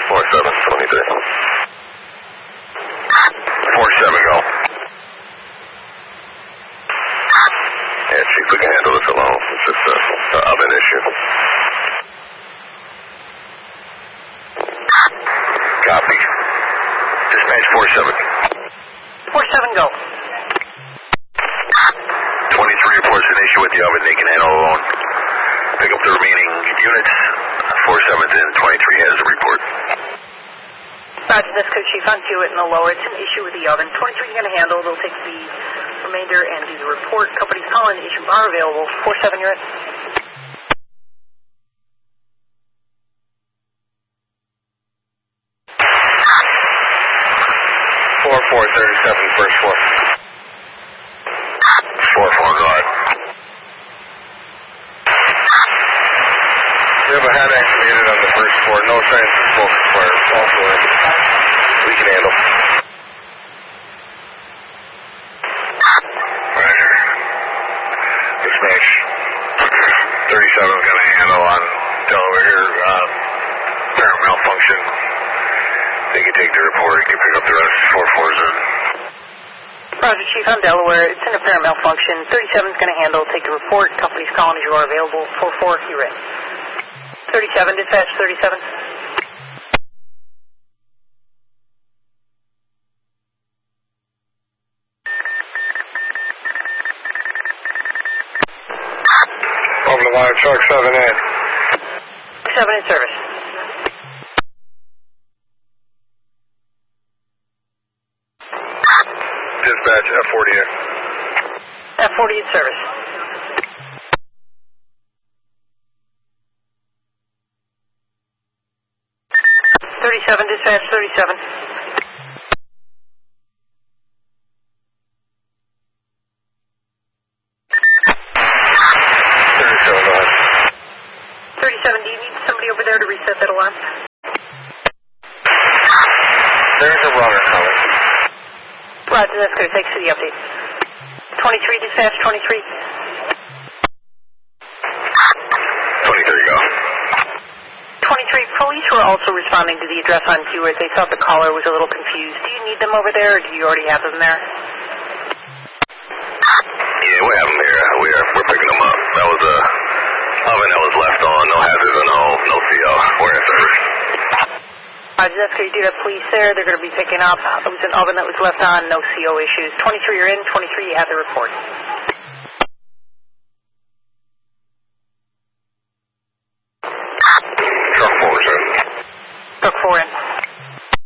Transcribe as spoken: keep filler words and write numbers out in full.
four seven, twenty-three. four seven, go. Yeah, Chief, we can handle this alone. It's just a, a oven issue. Copy. Dispatch four seven. four seven, go. twenty-three reports an issue with the oven. They can handle it alone. Pick up the remaining units. four seven's in. twenty-three has a report. Roger, that's code Chief on Hewitt in the lower. It's an issue with the oven. twenty-three is going to handle. They'll take the remainder and do the report. Company's calling. The issue are available. four seven, you're in. four four, thirty-seven, first floor. four four, go ahead. We have a hat activated on the first floor. No signs of smoke required. All floors. We can handle. Roger. Dispatch. thirty-seven is going to handle on Delaware. Uh, apparent malfunction. They can take the report. You can pick up the rest. four four's in. Roger, Chief on Delaware. It's an apparent malfunction. thirty-seven is going to handle. Take the report. Company's calling as you are available. four four, you're in. thirty-seven, dispatch thirty-seven. Over the wire, truck seven in. seven in service. Dispatch F forty in. F forty in service. thirty-seven, dispatch thirty-seven. thirty-seven, go ahead. thirty-seven, do you need somebody over there to reset that alarm? There's a runner coming. Roger, that's good. Thanks for the update. twenty-three, dispatch twenty-three. twenty-three, go. twenty-three, police were also responding to the address on Hewitt. They thought the caller was a little confused. Do you need them over there, or do you already have them there? Yeah, we have them here. We are, we're picking them up. That was a oven that was left on. No hazard on home. No C O. We're in service. Roger, that's good. You do have police there. They're going to be picking up. It was an oven that was left on. No C O issues. twenty-three, you're in. twenty-three, you have the report. Truck four's in. Truck four in.